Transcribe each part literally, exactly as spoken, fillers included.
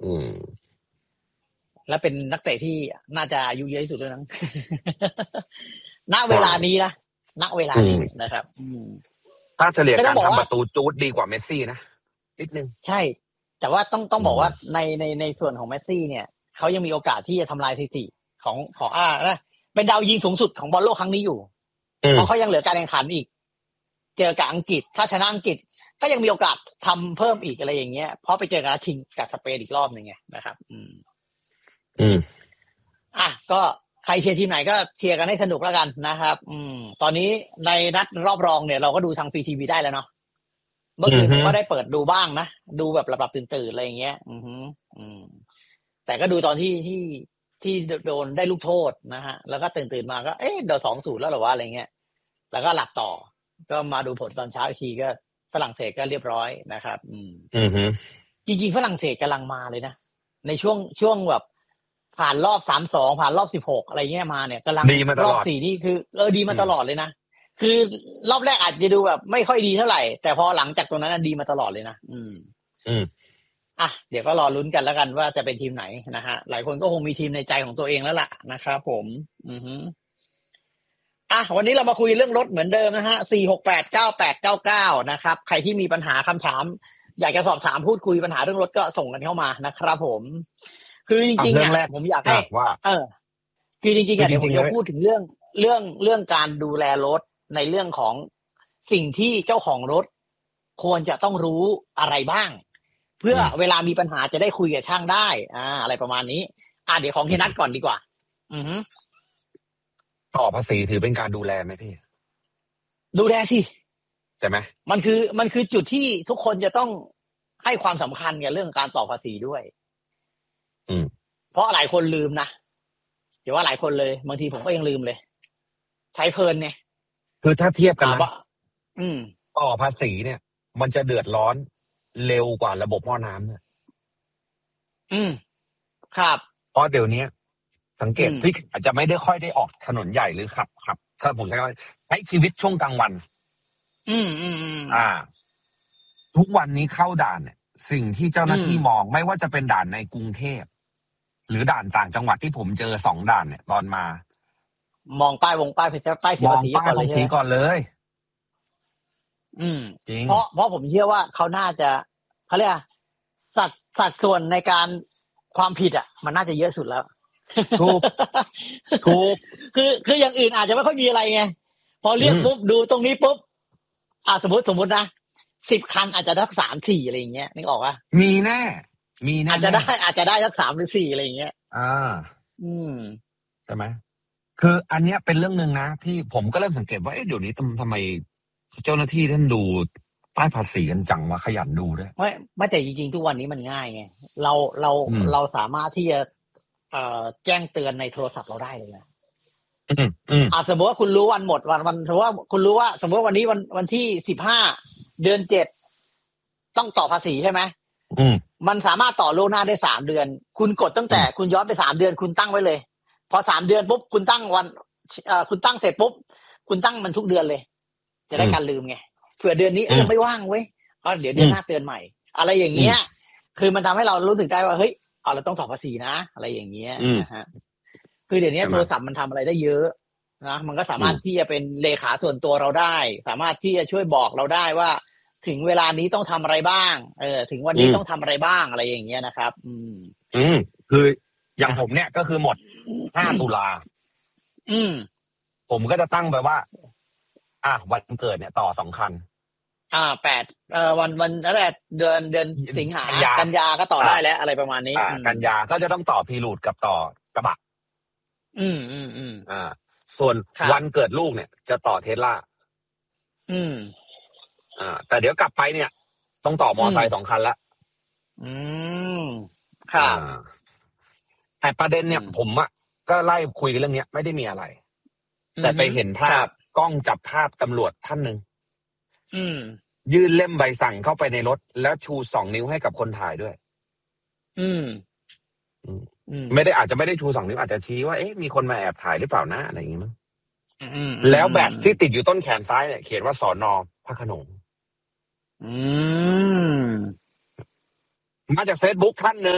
อืมและเป็นนักเตะที่น่าจะอายุเยอะที่สุดด้วยนะ ณเวลานี้นะณเวลานี้นะครับถ้าเฉลี่ยการทำประตูจูดดีกว่าเมสซี่นะนิดนึงใช่แต่ว่าต้องต้องบอกว่าในในในส่วนของเมสซี่เนี่ยเขายังมีโอกาสที่จะทำลายสถิติของของอ่านะเป็นดาวยิงสูงสุดของบอลโลกครั้งนี้อยู่เพราะเขายังเหลือการแข่งขันอีกเจอกับอังกฤษถ้าชนะอังกฤษก็ยังมีโอกาสทำเพิ่มอีกอะไรอย่างเงี้ยเพราะไปเจอกับชิงกับสเปนอีกรอบนึงไงนะครับอืมอืมอ่ะก็ใครเชียร์ทีมไหนก็เชียร์กันให้สนุกแล้วกันนะครับอืมตอนนี้ในนัดรอบรองเนี่ยเราก็ดูทางฟรีทีวีได้แล้วเนาะเมื่อคืนผมก็ได้เปิดดูบ้างนะดูแบบหลับๆตื่นๆอะไรอย่างเงี้ยอืมอืมแต่ก็ดูตอนที่ที่ที่โดนได้ลูกโทษนะฮะแล้วก็ตื่นตื่นมาก็เอ๊ะเดี๋ยวสองศูนย์แล้วเหรอวะอะไรเงี้ยแล้วก็หลับต่อก็มาดูผลตอนเช้าอีกทีก็ฝรั่งเศสก็เรียบร้อยนะครับอืมจริงๆฝรั่งเศสกำลังมาเลยนะในช่วงช่วงแบบผ่านรอบสามสองผ่านรอบสิบหกอะไรเงี้ยมาเนี่ยกำลังรอบสี่นี่คือเออดีมาตลอดเลยนะคือรอบแรกอาจจะดูแบบไม่ค่อยดีเท่าไหร่แต่พอหลังจากตรงนั้นดีมาตลอดเลยนะอืมอืมอ่ะเดี๋ยวก็รอลุ้นกันแล้วกันว่าจะเป็นทีมไหนนะฮะหลายคนก็คงมีทีมในใจของตัวเองแล้วล่ะนะครับผมอือฮึอ่ะวันนี้เรามาคุยเรื่องรถเหมือนเดิมนะฮะสี่ หก แปด เก้า แปด เก้า เก้านะครับใครที่มีปัญหาคำถามอยากจะสอบถามพูดคุยปัญหาเรื่องรถก็ส่งกันเข้ามานะครับผมคือจริงๆอ่ะผมอยากให้ว่าเออคือจริงๆอ่ะเดี๋ยวผมจะพูดถึงเรื่องเรื่องเรื่องการดูแลรถในเรื่องของสิ่งที่เจ้าของรถควรจะต้องรู้อะไรบ้างเพื่อเวลามีปัญหาจะได้คุยกับช่างได้อ่าอะไรประมาณนี้อ่าเดี๋ยวของเฮียนัทก่อนดีกว่าอือฮึต่อภาษีถือเป็นการดูแลไหมพี่ดูแลสิใช่ไหมมันคือมันคือจุดที่ทุกคนจะต้องให้ความสำคัญกับเรื่องการต่อภาษีด้วยอืมเพราะหลายคนลืมนะเดี๋ยวว่าหลายคนเลยบางทีผมก็ยังลืมเลยใช้เพลินไงคือถ้าเทียบกันนะอืมต่อภาษีเนี่ยมันจะเดือดร้อนเร็วกว่าระบบหม้อน้ำเนี่ยอืมครับเพราะเดี๋ยวนี้สังเกตพี่อาจจะไม่ได้ค่อยได้ออกถนนใหญ่หรือขับขับถ้าผมใช้คำว่าใช้ชีวิตช่วงกลางวันอืมอืมอืมอ่า ทุกวันนี้เข้าด่านเนี่ยสิ่งที่เจ้าหน้าที่มองไม่ว่าจะเป็นด่านในกรุงเทพหรือด่านต่างจังหวัดที่ผมเจอสองด่านเนี่ยตอนมามองป้ายวงป้ายเพชรป้ายเสียภาษีก่อนเลยใช่ไหมก่อนเลยอืมจริงเพราะเพราะผมเชื่อว่าเขาน่าจะเขาเรียกสัดสัดส่วนในการความผิดอ่ะมันน่าจะเยอะสุดแล้วถูกถูกคือคืออย่างอื่นอาจจะไม่ค่อยมีอะไรไงพอเรียกปุ๊บดูตรงนี้ปุ๊บอ่าสมมติสมมตินะสิบคันอาจจะได้สามสี่อะไรอย่างเงี้ยนึกออกป่ะมีแน่มีแน่อาจจะได้อาจจะได้สักสามหรือสี่อะไรอย่างเงี้ยอ่าอืมใช่ไหมคืออันเนี้ยเป็นเรื่องหนึ่งนะที่ผมก็เริ่มสังเกตว่าเอ๊ะเดี๋ยวนี้ทำทำไมเจ้าหน้าที่ท่านดูป้ายภาษีกันจังวะขยันดูด้วยไม่ไม่แต่จริงๆทุกวันนี้มันง่ายไงเราเราเราสามารถที่จะเอ่อแจ้งเตือนในโทรศัพท์เราได้เลยนะอืมอืมอ่าสมมติว่าคุณรู้วันหมดวันวันสมมติว่าคุณรู้ว่าสมมติว่าวันนี้วันวันที่สิบห้าเดือนเจ็ดต้องต่อภาษีใช่ไหมอืมมันสามารถต่อล่วงหน้าได้สามเดือนคุณกดตั้งแต่คุณย้อนไปสามเดือนคุณตั้งไว้เลยพอสามเดือนปุ๊บคุณตั้งวันเอ่อคุณตั้งเสร็จปุ๊บคุณตั้งมันทุกเดือนเลยจะได้การลืมไงเผื่อเดือนนี้เออไม่ว่างเว้ยก็เดี๋ยวเดือนหน้าเตือนใหม่อะไรอย่างเงี้ยคือมันทำให้เรารู้สึกได้ว่าเฮ้ยเอาเราต้องต่อภาษีนะอะไรอย่างเงี้ยนะฮะคือเดี๋ยวนี้โทรศัพท์มันทำอะไรได้เยอะนะมันก็สามารถที่จะเป็นเลขาส่วนตัวเราได้สามารถที่จะช่วยบอกเราได้ว่าถึงเวลานี้ต้องทำอะไรบ้างเออถึงวันนี้ต้องทำอะไรบ้างอะไรอย่างเงี้ยนะครับ อืมอืมคืออย่างผมเนี่ยก็คือหมดห้าตุลาอืมผมก็จะตั้งไปว่าอ่ะวันเกิดเนี่ยต่อสองคันอ่าแปดเอ่อวันวันนั่นแหละเดือนเดือนสิงหากันยาก็ต่อได้แล้วอะไรประมาณนี้อ่ากันยาก็จะต้องต่อพีรูดกับต่อกระบะอืมอืมอืมอ่าส่วนวันเกิดลูกเนี่ยจะต่อเทสลาอืมอ่าแต่เดี๋ยวกลับไปเนี่ยต้องต่อมอไซค์สองคันละอืมครับแต่ประเด็นเนี่ยผมอ่ะก็ไล่คุยกันเรื่องนี้ไม่ได้มีอะไรแต่ไปเห็นภาพกล้องจับภาพตำรวจท่านหนึ่งยื่นเล่มใบสั่งเข้าไปในรถแล้วชูสองนิ้วให้กับคนถ่ายด้วยอืมไม่ได้อาจจะไม่ได้ชูสองนิ้วอาจจะชี้ว่าเอ๊ะมีคนมาแอบถ่ายหรือเปล่านะอะไรอย่างงี้มั้งแล้วแบตที่ติดอยู่ต้นแขนซ้ายเนี่ยเขียนว่าสอนอพระโขนงอืมมาจากเฟซบุ๊กท่านหนึ่ง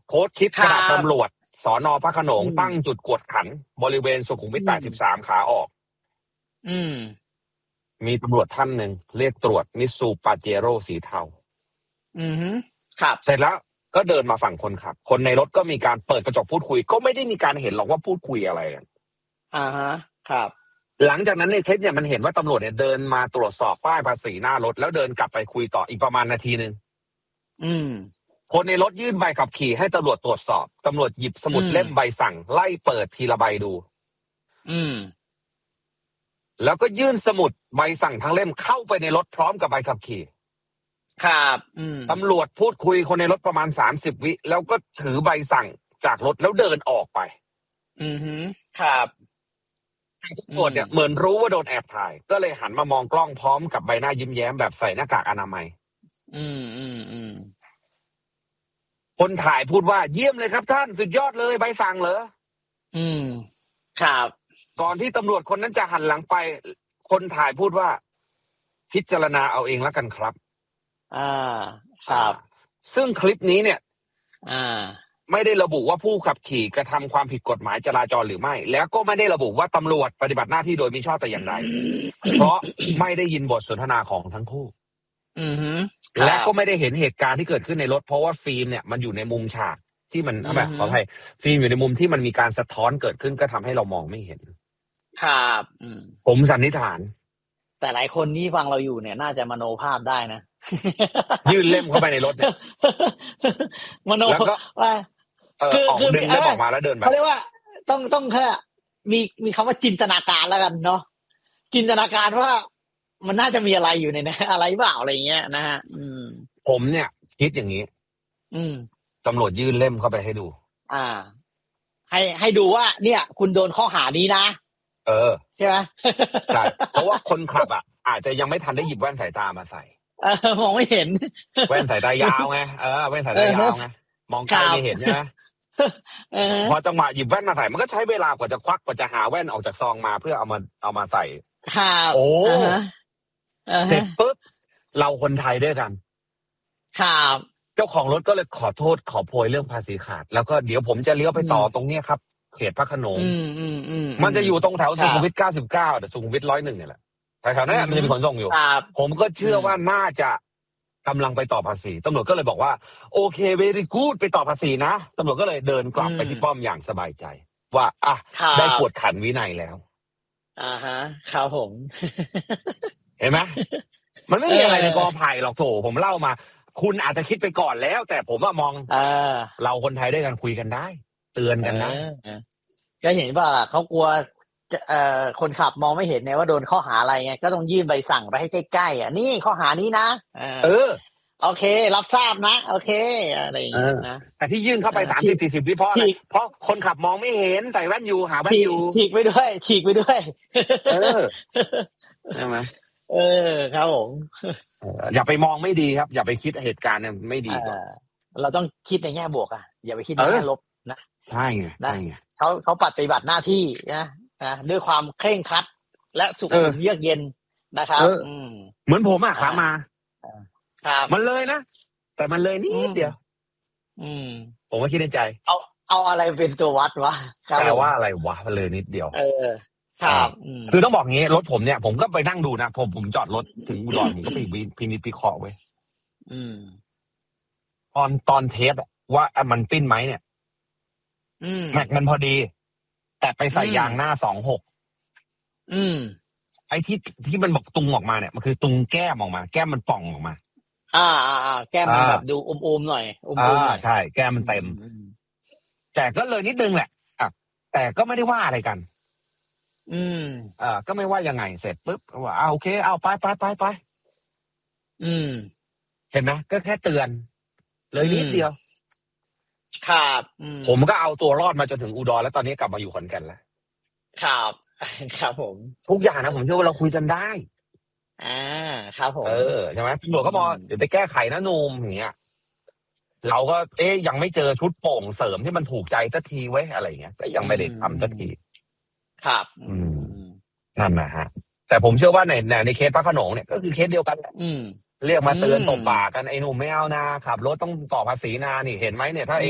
โพสต์คลิปขณะตำรวจสนพระโขนงอืมตั้งจุดกวดขันบริเวณสุขุมวิทอืมแปดสิบสาม ขาออกอืมมีตำรวจท่านหนึ่งเรียกตรวจมิตซูปาเจโร่สีเทาอือฮึครับเสร็จแล้วก็เดินมาฝั่งคนขับ คนในรถก็มีการเปิดกระจกพูดคุย ก็ไม่ได้มีการเห็นหรอกว่าพูดคุยอะไรกันอ่าฮะครับหลังจากนั้นในคลิปเนี่ยมันเห็นว่าตำรวจเนี่ยเดินมาตรวจสอบป้ายภาษีหน้ารถแล้วเดินกลับไปคุยต่ออีกประมาณนาทีหนึ่งอืมคนในรถยื่นใบขับขี่ให้ตำรวจตรวจสอบตำรวจหยิบสมุดอืมเล่มใบสั่งไล่เปิดทีละใบดูอืมแล้วก็ยื่นสมุดใบสั่งทั้งเล่มเข้าไปในรถพร้อมกับใบขับขี่ครับ อืมตำรวจพูดคุยคนในรถประมาณสามสิบวิแล้วก็ถือใบสั่งจากรถแล้วเดินออกไปอือฮึครับตำรวจเนี่ยเหมือนรู้ว่าโดนแอบถ่าย ก็เลยหันมามองกล้องพร้อมกับใบหน้ายิ้มแย้มแบบใส่หน้ากากอนามัยอืมอืมอืมคนถ่ายพูดว่าเยี่ยมเลยครับท่านสุดยอดเลยใบสั่งเหรออืมครับก่อนที่ตำรวจคนนั้นจะหันหลังไป คนถ่ายพูดว่า พิจารณาเอาเองแล้วกันครับอ่าครับซึ่งคลิปนี้เนี่ยอ่าไม่ได้ระบุว่าผู้ขับขี่กระทำความผิดกฎหมายจราจรหรือไม่ แล้วก็ไม่ได้ระบุว่าตำรวจปฏิบัติหน้าที่โดยมิชอบแต่อย่างใด เพราะไม่ได้ยินบทสนทนาของทั้งคู่อือฮึและก็ไม่ได้เห็นเหตุการณ์ที่เกิดขึ้นในรถเพราะว่าฟิล์มเนี่ยมันอยู่ในมุมฉากที่มันแบบขออภัยฟิล์มอยู่ในมุมที่มันมีการสะท้อนเกิดขึ้นก็ทำให้เรามองไม่เห็นครับอืมผมสันนิษฐานแต่หลายคนที่ฟังเราอยู่เนี่ยน่าจะมโนภาพได้นะยื่นเล่มเข้าไปในรถเนี่ยมโนแล้วก็ว่าเออคือออกคือดึงเล่มเออออกมาแล้วเดินไปเขาเรียกว่าต้องต้องแค่มีมีคำว่าจินตนาการแล้วกันเนาะจินตนาการว่ามันน่าจะมีอะไรอยู่ในนั้น อะไรเปล่าอะไรเงี้ยนะฮะอืมผมเนี่ย คิดอย่างนี้อืมตำรวจยื่นเล่มเข้าไปให้ดูอ่า ให้ให้ดูว่า เนี่ย คุณโดนข้อหานี้นะเออใช่ไหมใช่เพราะว่าคนขับอ่ะ อาจจะยังไม่ทันได้หยิบแว่นสายตามาใส่เออมองไม่เห็นแว่นสายตายาวไงเออแว่นสายตายาวไงมองไกลครับไม่เห็นใช่ไหมเออพอจังหวะหยิบแว่นมาใส่มันก็ใช้เวลากว่าจะควักกว่าจะหาแว่นออกจากซองมาเพื่อเอามาเอามาใส่ครับโอ้าฮะอ่าเสร็ฮะจปุ๊บเราคนไทยด้วยกันครับเจ้าของรถก็เลยขอโทษขอโพยเรื่องภาษีขาด แล้วก็เดี๋ยวผมจะเลี้ยวไปต่ออืมตรงเนี้ยครับเขตพระโขนงอืมอืมอืมมันจะอยู่ตรงแถวครัสุบขุมวิทเก้าสิบเก้าแต่สุขุมวิทร้อยหนึ่งเนี่ยแหละแถวๆนั้นอืมมันจะมีขนส่งอยู่ครับผมก็เชื่ออมว่าน่าจะกำลังไปต่อภาษีตำรวจก็เลยบอกว่าโอเคเวรี่กูดไปต่อภาษีนะตำรวจก็เลยเดินกลับไปที่ป้อมอย่างสบายใจ ว่าอ่ะครับได้กวดขันวินัยแล้วอ่าฮะครับผมเห็นไหมมันไม่มีอะไรเออในกอไผ่หรอกโถผมเล่ามา คุณอาจจะคิดไปก่อนแล้ว แต่ผมว่ามองเออเราคนไทยด้วยกันคุยกันได้ เตือนกันได้เออก็เห็นว่าเขากลัวจะเอ่อคนขับมองไม่เห็นไงว่าโดนข้อหาอะไรไงก็ต้องยื่นใบสั่งไปให้ใกล้ๆอ่ะนี่ข้อหานี้นะเออเออโอเค รับทราบนะโอเคอะไรอย่างเงี้ยเออนะแต่ที่ยื่นเข้าไปเออสามฉีสิบกสี่สิบวิเพราะอะไรฉีกเพราะคนขับมองไม่เห็นใส่แว่นอยู่หาแว่นฉีอก ยู่ฉีกไปด้วย ฉีกไปด้วยเออ ใช่ไหมเออครับผมเอออย่าไปมองไม่ดีครับ อย่าไปคิดเหตุการณ์เนี่ยไม่ดีก่อนเออเราต้องคิดในแง่บวกอ่ะอย่าไปคิดในเออแง่ลบนะใช่ไงใช่ไงเขาเขาปฏิบัติหน้าที่นะนะด้วยความเคร่งครัด และสุเอขุอมเยือกเย็นนะครับเอออืมเหมือนผมอะขามาครับมันเลยนะ แต่มันเลยนิอืดมเดียวอืมผมก็คิดในใจเอาเอาอะไรเป็นตัววัดวะครับแปลว่าผมอะไรวะมันเลยนิดเดียวเออครับอืมคือต้องบอกงี้รถผมเนี่ยผมก็ไปนั่งดูนะผมผมจอดรถถึงอุดรผมก็ไปพินิจพิเคราะห์ไว้ยอืมตอนตอนเทสอะว่ามันปิ้นไหมเนี่ยอืมแม็กมันพอดี แต่ไปใส่อืมยางหน้าสองหกอืมไอ้ที่ที่มันบอกตุงออกมาเนี่ยมันคือตุงแก้มออกมา แก้มมันป่องออกมาอ่าอ่าอ่าแก้มมันอ่าแบบดูอมๆหน่อยอมอ่าๆหน่อยใช่แก้มมันเต็มอืมแต่ก็เลยนิดนึงแหละอ่ะแต่ก็ไม่ได้ว่าอะไรกันอืมอ่าก็ไม่ว่ายังไงเสร็จปุ๊บก็ว่าเอาโอเคเอาไปไปไปไปอืมเห็นไหมก็แค่เตือน เลยนิดเดียวครับอืมผมก็เอาตัวรอดมาจนถึงอุดรแล้วตอนนี้กลับมาอยู่ขอนแก่นแล้วครับ ครับผมทุกอย่างนะผมเชื่อว่าเราคุยกันได้อ่าครับผมเออใช่ไหมตำรวจก็บอกเดี๋ยวไปแก้ไขนะหนุ่มอย่างเงี้ย เราก็เอ๊ยยังไม่เจอชุดโป่งเสริมที่มันถูกใจสักทีไว้ยอะไรเงี้ยก็ยังไม่ได้ทำสักทีครับอืม นั่นนะฮะ แต่ผมเชื่อว่าในในในเคสพระโขนงเนี่ยก็คือเคสเดียวกันแหละอืมเรียกมาเตือนอืมตบปากกันไอ้หนุ่มไม่เอานะขับรถต้องต่อภาษีนานี่เห็นไหมเนี่ยถ้าเอง